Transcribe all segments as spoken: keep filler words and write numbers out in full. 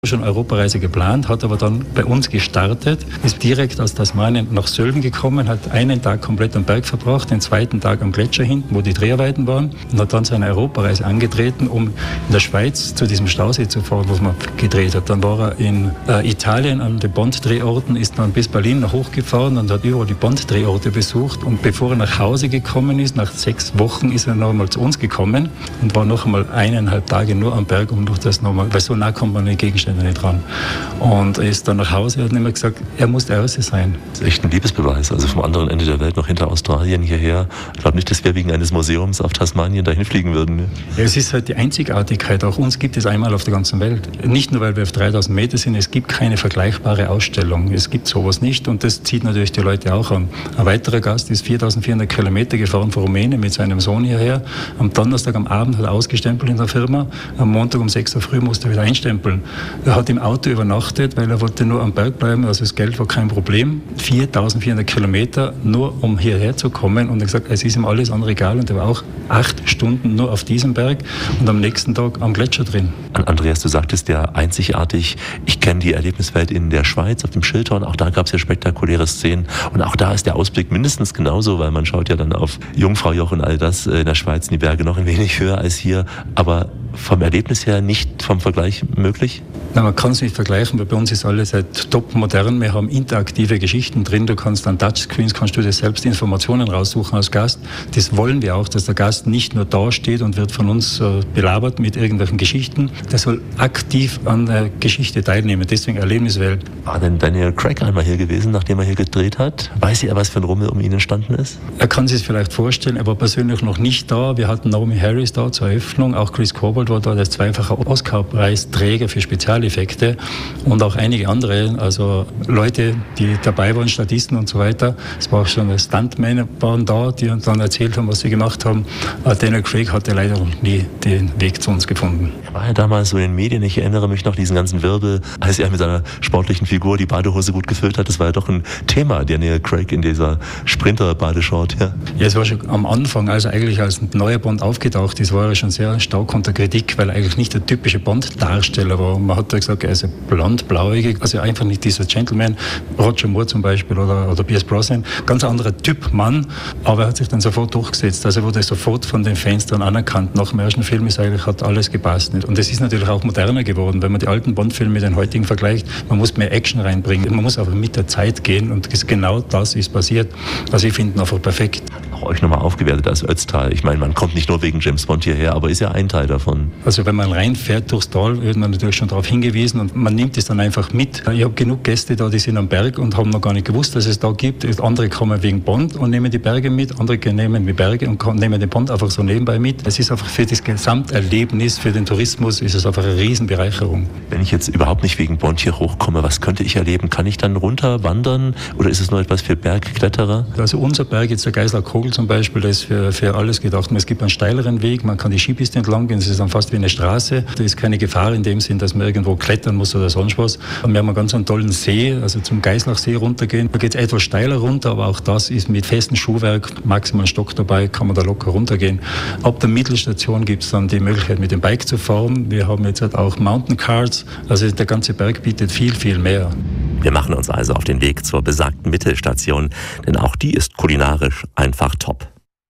schon Europareise geplant, hat aber dann bei uns gestartet, ist direkt aus Tasmanien nach Sölden gekommen, hat einen Tag komplett am Berg verbracht, den zweiten Tag am Gletscher hinten, wo die Dreharbeiten waren, und hat dann seine Europareise angetreten, um in der Schweiz zu diesem Stausee zu fahren, wo man gedreht hat. Dann war er in äh, Italien an den Bond-Drehorten, ist dann bis Berlin nach hochgefahren und hat überall die Bond-Drehorte besucht. Und bevor er nach Hause gekommen ist, nach sechs Wochen, ist er noch einmal zu uns gekommen und war noch einmal eineinhalb Tage nur am Berg, um durch das nochmal, weil so nah kommt man an die Gegenstände nicht dran. Und er ist dann nach Hause und hat immer gesagt, er muss der Erste sein. Das ist echt ein Liebesbeweis. Also vom anderen Ende der Welt noch hinter Australien hierher. Ich glaube nicht, dass wir wegen eines Museums auf Tasmanien dahin fliegen würden. Ja, es ist halt die Einzigartigkeit. Auch uns gibt es einmal auf der ganzen Welt. Nicht nur, weil wir auf dreitausend Meter sind, es gibt keine vergleichbare Ausstellung. Es gibt sowas nicht und das zieht natürlich die Leute auch an. Ein weiterer Gast ist viertausendvierhundert Kilometer gefahren von Rumänien mit seinem Sohn hierher. Am Donnerstag am Abend hat er ausgestempelt in der Firma. Am Montag um sechs Uhr früh musste er wieder einstempeln. Er hat im Auto übernachtet, weil er wollte nur am Berg bleiben, also das Geld war kein Problem. viertausendvierhundert Kilometer, nur um hierher zu kommen. Und er hat gesagt, es ist ihm alles andere egal. Und er war auch acht Stunden nur auf diesem Berg und am nächsten Tag am Gletscher drin. Andreas, du sagtest ja einzigartig, ich kenne die Erlebniswelt in der Schweiz auf dem Schilthorn. Auch da gab es ja spektakuläre Szenen. Und auch da ist der Ausblick mindestens genauso, weil man schaut ja dann auf Jungfraujoch und all das in der Schweiz in die Berge noch ein wenig höher als hier. Aber vom Erlebnis her nicht vom Vergleich möglich? Na, man kann es nicht vergleichen, weil bei uns ist alles halt top modern. Wir haben interaktive Geschichten drin. Du kannst an Touchscreens, kannst du dir selbst Informationen raussuchen als Gast. Das wollen wir auch, dass der Gast nicht nur da steht und wird von uns äh, belabert mit irgendwelchen Geschichten. Der soll aktiv an der Geschichte teilnehmen. Deswegen Erlebniswelt. War denn Daniel Craig einmal hier gewesen, nachdem er hier gedreht hat? Weiß er, was für ein Rummel um ihn entstanden ist? Er kann sich es vielleicht vorstellen. Er war persönlich noch nicht da. Wir hatten Naomi Harris da zur Eröffnung. Auch Chris Corbold war da, der ist zweifacher Oscar-Preisträger für Spezialeffekte und auch einige andere, also Leute, die dabei waren, Statisten und so weiter. Es war auch schon Stuntmen waren da, die uns dann erzählt haben, was sie gemacht haben. Aber Daniel Craig hatte leider noch nie den Weg zu uns gefunden. Er war ja damals so in den Medien, ich erinnere mich noch, diesen ganzen Wirbel, als er mit seiner sportlichen Figur die Badehose gut gefüllt hat. Das war ja doch ein Thema, Daniel Craig in dieser Sprinter-Badeshort. Ja. ja, es war schon am Anfang, also eigentlich als ein neuer Bond aufgetaucht ist, war er schon sehr stark unter Kritik, weil er eigentlich nicht der typische Bond-Darsteller war. Man hat ja gesagt, er ist blond, blauäugig, also einfach nicht dieser Gentleman, Roger Moore zum Beispiel oder, oder Pierce Brosnan, ganz anderer Typ Mann, aber er hat sich dann sofort durchgesetzt. Also er wurde sofort von den Fans dann anerkannt. Nach dem ersten Film ist eigentlich, hat alles gepasst. Und das ist natürlich auch moderner geworden, wenn man die alten Bond-Filme mit den heutigen vergleicht. Man muss mehr Action reinbringen, man muss aber mit der Zeit gehen und genau das ist passiert. Also ich finde ihn einfach perfekt. Auch euch nochmal aufgewertet als Ötztal. Ich meine, man kommt nicht nur wegen James Bond hierher, aber ist ja ein Teil davon. Also wenn man reinfährt durchs Tal, wird man natürlich schon darauf hingewiesen und man nimmt es dann einfach mit. Ich habe genug Gäste da, die sind am Berg und haben noch gar nicht gewusst, dass es da gibt. Andere kommen wegen Bond und nehmen die Berge mit, andere nehmen die Berge und nehmen den Bond einfach so nebenbei mit. Es ist einfach für das Gesamterlebnis, für den Tourismus ist es einfach eine Riesenbereicherung. Wenn ich jetzt überhaupt nicht wegen Bond hier hochkomme, was könnte ich erleben? Kann ich dann runter wandern oder ist es nur etwas für Bergkletterer? Also unser Berg, jetzt der Geisler Kogel zum Beispiel, das ist für, für alles gedacht. Es gibt einen steileren Weg, man kann die Skipiste entlang gehen, es ist dann fast wie eine Straße. Da ist keine Gefahr in dem Sinn, dass man irgendwo klettern muss oder sonst was. Und wir haben einen ganz einen tollen See, also zum Geislachsee runtergehen. Da geht es etwas steiler runter, aber auch das ist mit festem Schuhwerk, maximal ein Stock dabei, kann man da locker runtergehen. Ab der Mittelstation gibt es dann die Möglichkeit, mit dem Bike zu fahren. Wir haben jetzt halt auch Mountain Cards, also der ganze Berg bietet viel, viel mehr. Wir machen uns also auf den Weg zur besagten Mittelstation, denn auch die ist kulinarisch einfach top.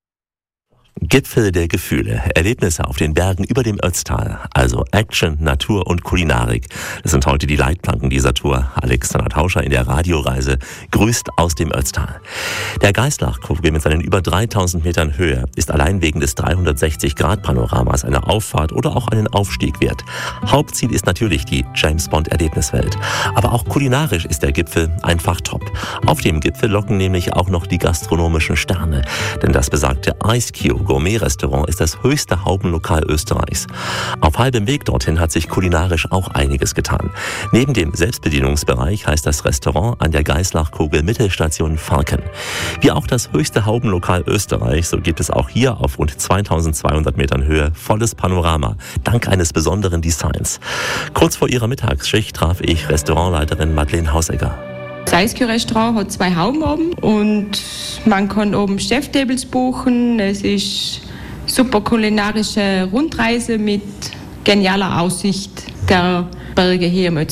Gipfel der Gefühle, Erlebnisse auf den Bergen über dem Ötztal, also Action, Natur und Kulinarik. Das sind heute die Leitplanken dieser Tour. Alexander Tauscher in der Radioreise grüßt aus dem Ötztal. Der Geislachkogel mit seinen über dreitausend Metern Höhe ist allein wegen des dreihundertsechzig Grad Panoramas eine Auffahrt oder auch einen Aufstieg wert. Hauptziel ist natürlich die James-Bond-Erlebniswelt. Aber auch kulinarisch ist der Gipfel einfach top. Auf dem Gipfel locken nämlich auch noch die gastronomischen Sterne. Denn das besagte Ice Cube Gourmet-Restaurant ist das höchste Haubenlokal Österreichs. Auf halbem Weg dorthin hat sich kulinarisch auch einiges getan. Neben dem Selbstbedienungsbereich heißt das Restaurant an der Geislachkogel Mittelstation Falken. Wie auch das höchste Haubenlokal Österreichs, so gibt es auch hier auf rund zweitausendzweihundert Metern Höhe volles Panorama, dank eines besonderen Designs. Kurz vor ihrer Mittagsschicht traf ich Restaurantleiterin Madeleine Hausegger. Das Eiskühl-Restaurant hat zwei Hauben oben und man kann oben Cheftables buchen. Es ist super kulinarische Rundreise mit genialer Aussicht. der Berge hier im